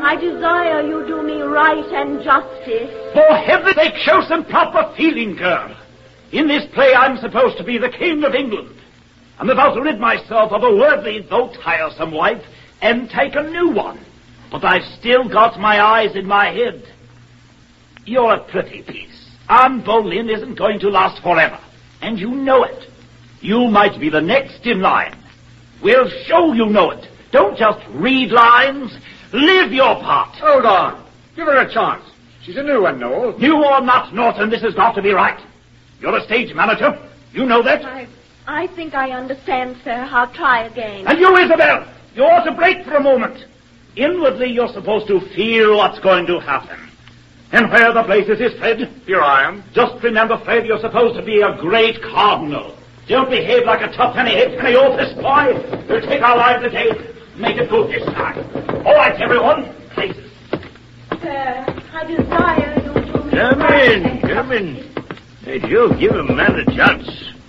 I desire you do me right and justice. For heaven's sake, show some proper feeling, girl. In this play, I'm supposed to be the King of England. I'm about to rid myself of a worldly, though tiresome wife, and take a new one. But I've still got my eyes in my head. You're a pretty piece. Anne Boleyn isn't going to last forever, and you know it. You might be the next in line. We'll show you know it. Don't just read lines. Live your part. Hold on. Give her a chance. She's a new one, Noel. New or not, Norton, this has got to be right. You're a stage manager. You know that. I think I understand, sir. I'll try again. And you, Isabel, you ought to break for a moment. Inwardly, you're supposed to feel what's going to happen. And where the blazes is, Fred? Here I am. Just remember, Fred, you're supposed to be a great cardinal. Don't behave like a tuppenny halfpenny office boy. We'll take our lives today. Make it good this time. All right, everyone. Places. Sir, I desire you to... Come in. Hey, Joe, give a man a chance.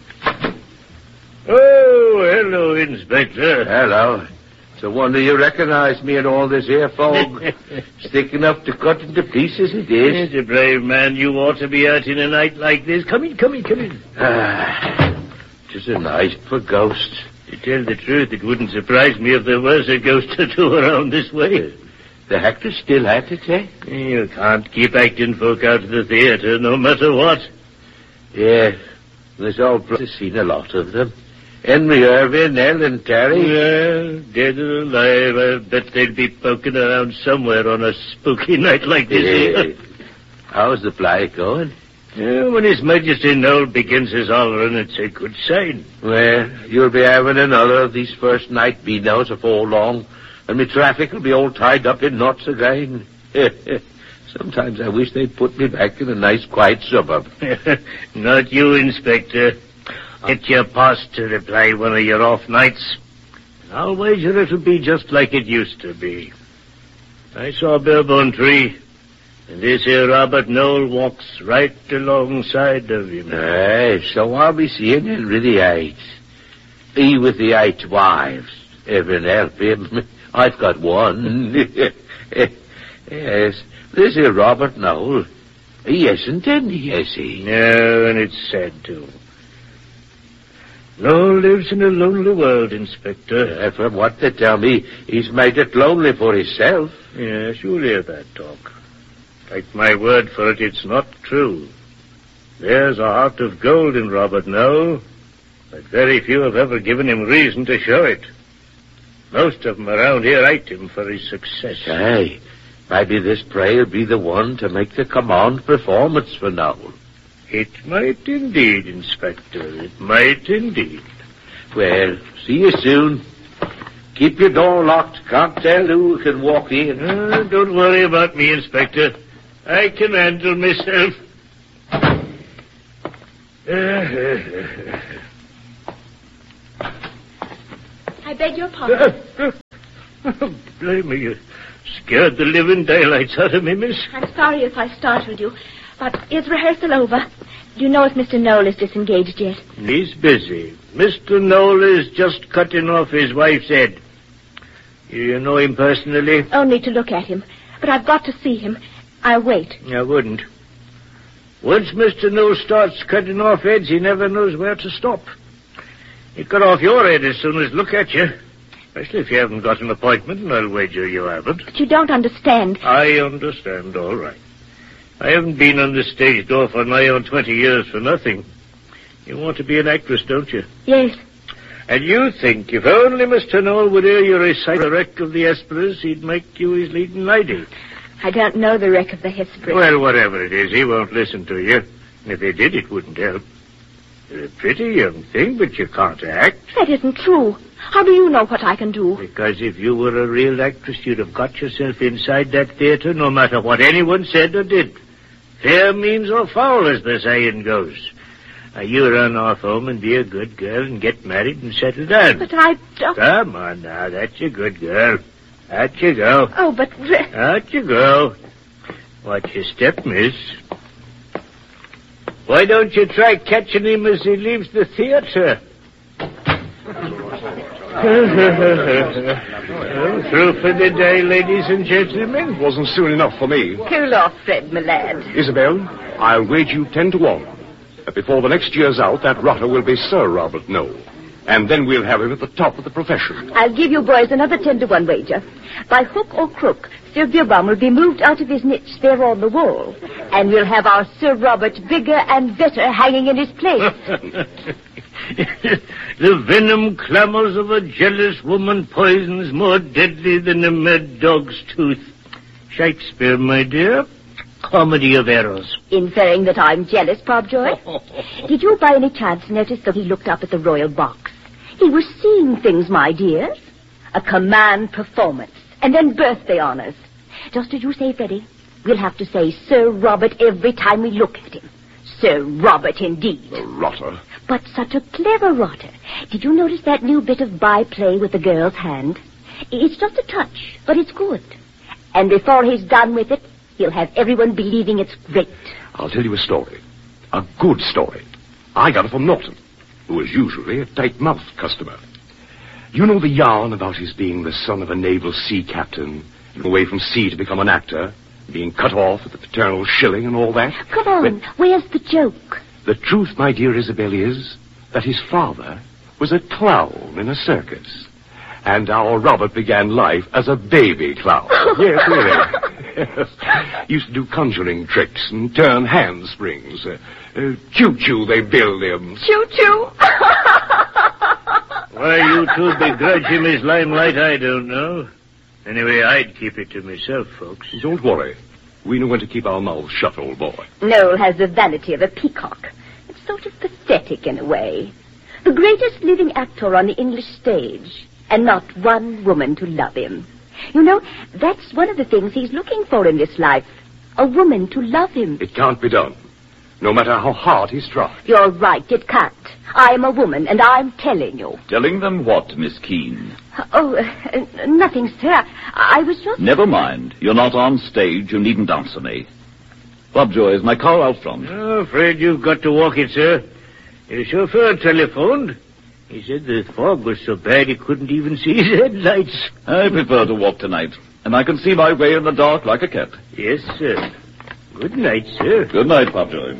Oh, hello, Inspector. Hello. It's a wonder you recognize me in all this here fog. It's thick enough to cut into pieces, it is. It's a brave man. You ought to be out in a night like this. Come in. Just a night for ghosts. To tell the truth, it wouldn't surprise me if there was a ghost or two around this way. The actors still at it, eh? You can't keep acting folk out of the theatre, no matter what. Yeah, there's all I've seen a lot of them. Henry Irving, Ellen Terry. Well, dead or alive, I bet they'd be poking around somewhere on a spooky night like this. How's the play going? When His Majesty Noel begins his hollering, it's a good sign. Well, you'll be having another of these first night beanows afore long, and my traffic will be all tied up in knots again. Sometimes I wish they'd put me back in a nice, quiet suburb. Not you, Inspector. Get your pass to reply one of your off nights. And I'll wager it'll be just like it used to be. I saw Bilbone Tree, and this here Robert Noel walks right alongside of him. Aye, so I'll be seeing Henry VIII. He with the 8 wives. Heaven help him. I've got one. Yes, this here Robert Noel. He hasn't any, has he? No, and it's sad, too. Noel lives in a lonely world, Inspector. From what they tell me, he's made it lonely for himself. Yes, you'll hear that talk. Take my word for it, it's not true. There's a heart of gold in Robert Noel, but very few have ever given him reason to show it. Most of them around here hate him for his success. Aye, maybe this play will be the one to make the command performance for Noel. It might indeed, Inspector. It might indeed. Well, see you soon. Keep your door locked. Can't tell who can walk in. Don't worry about me, Inspector. I can handle myself. I beg your pardon. Blame me, you scared the living daylights out of me, miss. I'm sorry if I startled you, but is rehearsal over? Do you know if Mr. Noel is disengaged yet? He's busy. Mr. Noel is just cutting off his wife's head. You know him personally? Only to look at him. But I've got to see him. I'll wait. I wouldn't. Once Mr. Noel starts cutting off heads, he never knows where to stop. He'd cut off your head as soon as look at you. Especially if you haven't got an appointment, and I'll wager you haven't. But you don't understand. I understand, all right. I haven't been on the stage door for nigh on 20 years for nothing. You want to be an actress, don't you? Yes. And you think if only Mr. Noel would hear you recite the wreck of the Hesperus, he'd make you his leading lady. I don't know the wreck of the Hesperus. Well, whatever it is, he won't listen to you. And if he did, it wouldn't help. You're a pretty young thing, but you can't act. That isn't true. How do you know what I can do? Because if you were a real actress, you'd have got yourself inside that theatre no matter what anyone said or did. Fair means or foul, as the saying goes. Now, you run off home and be a good girl and get married and settle down. But I don't... Come on now, that's a good girl. Out you go. Oh, but... Out you go. Watch your step, miss. Why don't you try catching him as he leaves the theatre? Well, through for the day, ladies and gentlemen. Wasn't soon enough for me. Cool off, Fred, my lad. Isabel, I'll wager you 10 to 1 that before the next year's out, that rotter will be Sir Robert Knoll. And then we'll have him at the top of the profession. I'll give you boys another 10 to 1 wager. By hook or crook, Sir Beerbohm will be moved out of his niche there on the wall. And we'll have our Sir Robert bigger and better hanging in his place. The venom clamors of a jealous woman poisons more deadly than a mad dog's tooth. Shakespeare, my dear. Comedy of errors. Inferring that I'm jealous, Pobjoy? Did you by any chance notice that he looked up at the royal box? He was seeing things, my dears. A command performance, and then birthday honors. Just as you say, Freddie, we'll have to say Sir Robert every time we look at him. Sir Robert, indeed. The rotter. But such a clever rotter. Did you notice that new bit of byplay with the girl's hand? It's just a touch, but it's good. And before he's done with it, he'll have everyone believing it's great. I'll tell you a story. A good story. I got it from Norton, who is usually a tight-mouthed customer. You know the yarn about his being the son of a naval sea captain, and away from sea to become an actor, being cut off at the paternal shilling and all that? Come on, where's the joke? The truth, my dear Isabel, is that his father was a clown in a circus. And our Robert began life as a baby clown. Yes, really. Yes. Used to do conjuring tricks and turn handsprings. Choo-choo, they billed him. Choo-choo. Why you two begrudge him his limelight, I don't know. Anyway, I'd keep it to myself, folks. Don't worry. We know when to keep our mouths shut, old boy. Noel has the vanity of a peacock. It's sort of pathetic in a way. The greatest living actor on the English stage, and not one woman to love him. You know, that's one of the things he's looking for in this life. A woman to love him. It can't be done, no matter how hard he's tried. You're right, it can't. I'm a woman, and I'm telling you. Telling them what, Miss Keene? Oh, nothing, sir. I was just... Never mind. You're not on stage. You needn't answer me. Pobjoy, is my car out front? Oh, afraid you've got to walk it, sir. The chauffeur telephoned. He said the fog was so bad he couldn't even see his headlights. I prefer to walk tonight, and I can see my way in the dark like a cat. Yes, sir. Good night, sir. Good night, Pobjoy.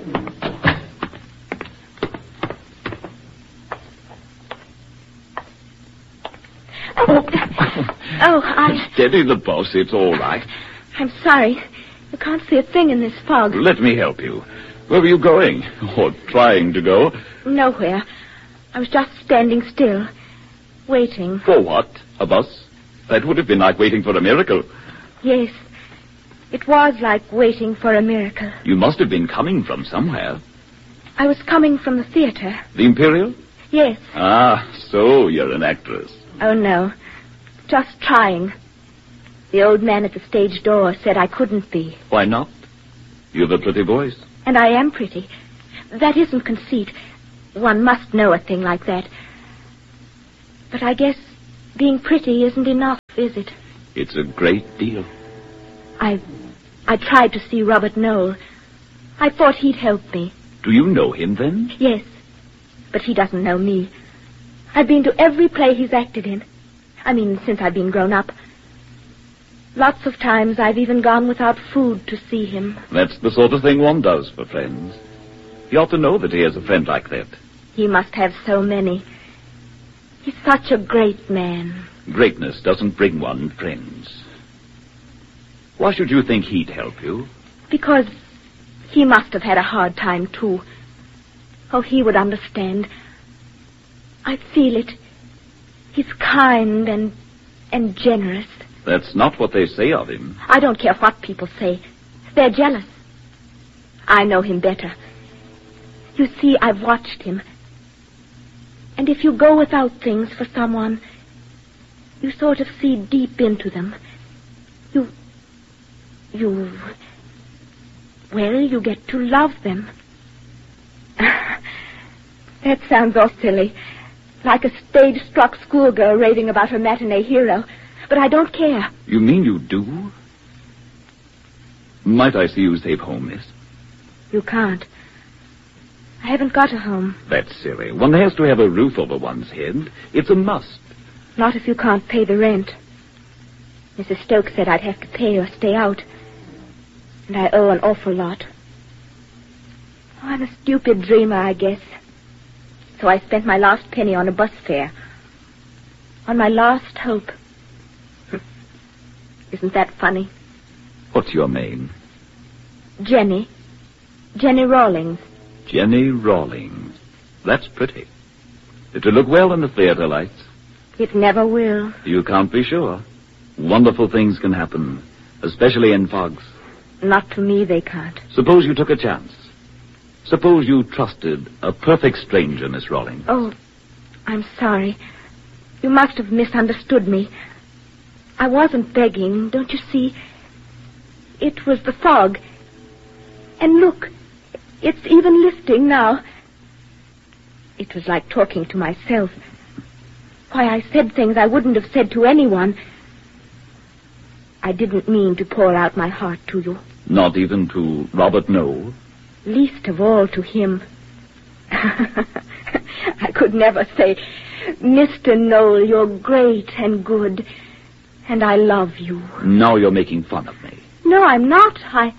Steady the boss, it's all right. I'm sorry. You can't see a thing in this fog. Let me help you. Where were you going? Or trying to go? Nowhere. I was just standing still, waiting. For what? A bus? That would have been like waiting for a miracle. Yes. It was like waiting for a miracle. You must have been coming from somewhere. I was coming from the theater. The Imperial? Yes. Ah, so you're an actress. Oh, no. Just trying. The old man at the stage door said I couldn't be. Why not? You've a pretty voice. And I am pretty. That isn't conceit. One must know a thing like that. But I guess being pretty isn't enough, is it? It's a great deal. I tried to see Robert Knoll. I thought he'd help me. Do you know him, then? Yes, but he doesn't know me. I've been to every play he's acted in. I mean, since I've been grown up. Lots of times I've even gone without food to see him. That's the sort of thing one does for friends. He ought to know that he has a friend like that. He must have so many. He's such a great man. Greatness doesn't bring one friends. Why should you think he'd help you? Because he must have had a hard time, too. Oh, he would understand. I feel it. He's kind and generous. That's not what they say of him. I don't care what people say. They're jealous. I know him better. You see, I've watched him. And if you go without things for someone, you sort of see deep into them. You get to love them. That sounds all silly. Like a stage-struck schoolgirl raving about her matinee hero. But I don't care. You mean you do? Might I see you safe home, miss? You can't. I haven't got a home. That's silly. One has to have a roof over one's head. It's a must. Not if you can't pay the rent. Mrs. Stokes said I'd have to pay or stay out. And I owe an awful lot. Oh, I'm a stupid dreamer, I guess. So I spent my last penny on a bus fare. On my last hope. Isn't that funny? What's your name? Jenny. Jenny Rawlings. Jenny Rawlings. That's pretty. It'll look well in the theater lights. It never will. You can't be sure. Wonderful things can happen, especially in fogs. Not to me, they can't. Suppose you took a chance. Suppose you trusted a perfect stranger, Miss Rawlings. Oh, I'm sorry. You must have misunderstood me. I wasn't begging, don't you see? It was the fog. And look, it's even lifting now. It was like talking to myself. Why, I said things I wouldn't have said to anyone. I didn't mean to pour out my heart to you. Not even to Robert Knoll? Least of all to him. I could never say, Mr. Knoll, you're great and good, and I love you. Now you're making fun of me. No, I'm not.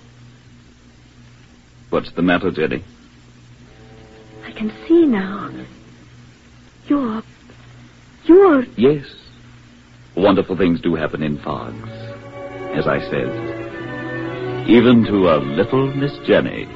What's the matter, Jenny? I can see now. You're... Yes. Wonderful things do happen in fogs. As I said, even to a little Miss Jenny.